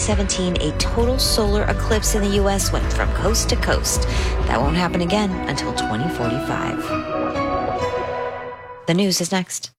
2017, a total solar eclipse in the U.S. went from coast to coast. That won't happen again until 2045. The news is next.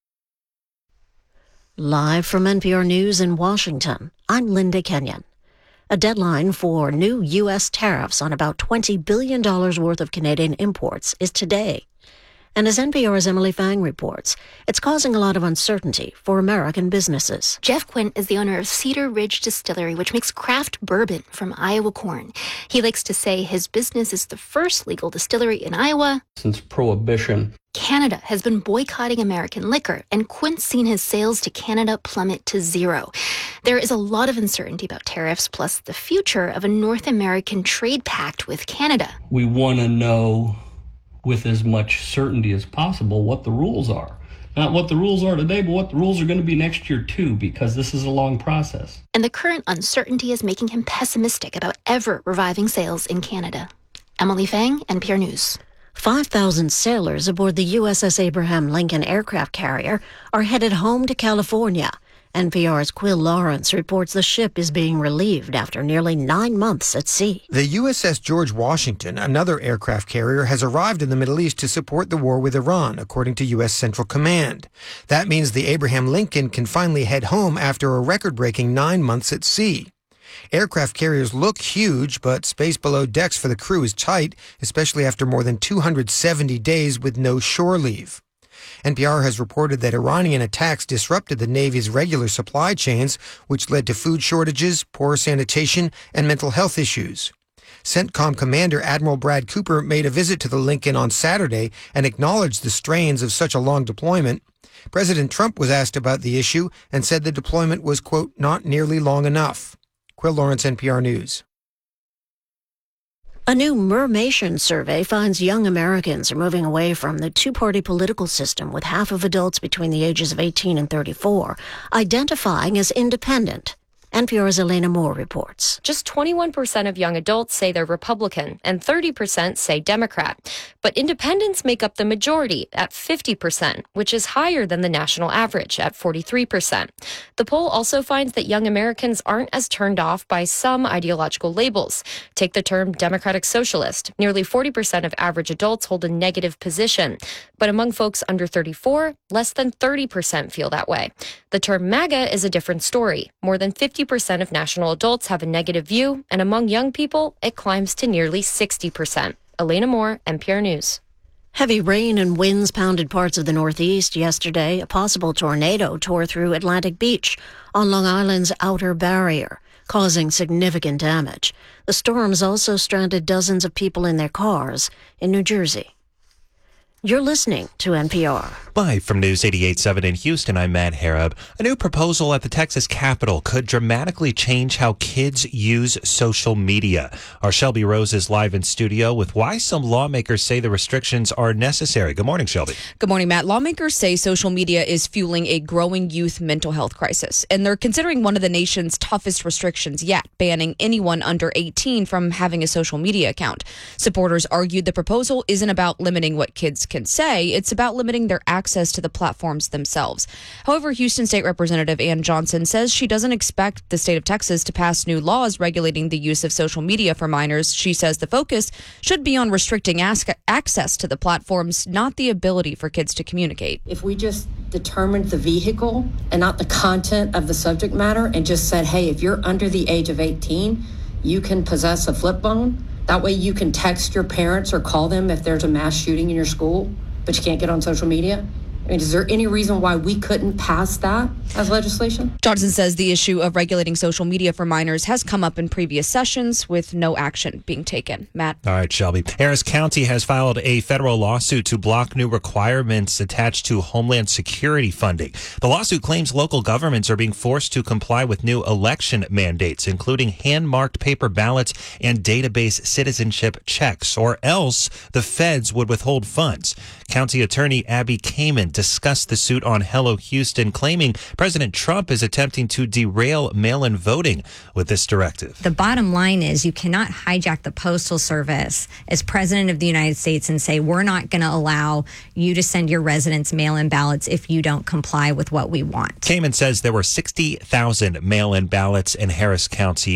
Live from NPR News in Washington, I'm Linda Kenyon. A deadline for new U.S. tariffs on about $20 billion worth of Canadian imports is today. And as NPR's Emily Fang reports, it's causing a lot of uncertainty for American businesses. Jeff Quint is the owner of Cedar Ridge Distillery, which makes craft bourbon from Iowa corn. He likes to say his business is the first legal distillery in Iowa since Prohibition. Canada has been boycotting American liquor, and Quint's seen his sales to Canada plummet to zero. There is a lot of uncertainty about tariffs, plus the future of a North American trade pact with Canada. We want to know with as much certainty as possible what the rules are. Not what the rules are today, but what the rules are going to be next year too, because this is a long process. And the current uncertainty is making him pessimistic about ever reviving sales in Canada. Emily Fang, NPR News. 5,000 sailors aboard the USS Abraham Lincoln aircraft carrier are headed home to California. NPR's Quill Lawrence reports the ship is being relieved after nearly 9 months at sea. The USS George Washington, another aircraft carrier, has arrived in the Middle East to support the war with Iran, according to U.S. Central Command. That means the Abraham Lincoln can finally head home after a record-breaking 9 months at sea. Aircraft carriers look huge, but space below decks for the crew is tight, especially after more than 270 days with no shore leave. NPR has reported that Iranian attacks disrupted the Navy's regular supply chains, which led to food shortages, poor sanitation, and mental health issues. CENTCOM Commander Admiral Brad Cooper made a visit to the Lincoln on Saturday and acknowledged the strains of such a long deployment. President Trump was asked about the issue and said the deployment was, quote, not nearly long enough. Quill Lawrence, NPR News. A new Mermation survey finds young Americans are moving away from the two-party political system, with half of adults between the ages of 18 and 34 identifying as independent. NPR's Elena Moore reports. Just 21% of young adults say they're Republican and 30% say Democrat. But independents make up the majority at 50%, which is higher than the national average at 43%. The poll also finds that young Americans aren't as turned off by some ideological labels. Take the term Democratic Socialist. Nearly 40% of average adults hold a negative position. But among folks under 34, less than 30% feel that way. The term MAGA is a different story. More than 50% of national adults have a negative view, and among young people, it climbs to nearly 60%. Elena Moore, NPR News. Heavy rain and winds pounded parts of the Northeast yesterday. A possible tornado tore through Atlantic Beach on Long Island's Outer Barrier, causing significant damage. The storms also stranded dozens of people in their cars in New Jersey. You're listening to NPR. Live from News 88.7 in Houston, I'm Matt Harab. A new proposal at the Texas Capitol could dramatically change how kids use social media. Our Shelby Rose is live in studio with why some lawmakers say the restrictions are necessary. Good morning, Shelby. Good morning, Matt. Lawmakers say social media is fueling a growing youth mental health crisis, and they're considering one of the nation's toughest restrictions yet, banning anyone under 18 from having a social media account. Supporters argued the proposal isn't about limiting what kids can say, it's about limiting their access to the platforms themselves. However, Houston State Representative Ann Johnson says she doesn't expect the state of Texas to pass new laws regulating the use of social media for minors. She says the focus should be on restricting access to the platforms, not the ability for kids to communicate. If we just determined the vehicle and not the content of the subject matter and just said, hey, if you're under the age of 18, you can possess a flip phone. That way you can text your parents or call them if there's a mass shooting in your school, but you can't get on social media. I mean, is there any reason why we couldn't pass that as legislation? Johnson says the issue of regulating social media for minors has come up in previous sessions with no action being taken. Matt. All right, Shelby. Harris County has filed a federal lawsuit to block new requirements attached to Homeland Security funding. The lawsuit claims local governments are being forced to comply with new election mandates, including hand-marked paper ballots and database citizenship checks, or else the feds would withhold funds. County Attorney Abby Kamen discussed the suit on Hello Houston, claiming President Trump is attempting to derail mail-in voting with this directive. The bottom line is you cannot hijack the Postal Service as President of the United States and say, we're not going to allow you to send your residents mail-in ballots if you don't comply with what we want. Kamen says there were 60,000 mail-in ballots in Harris County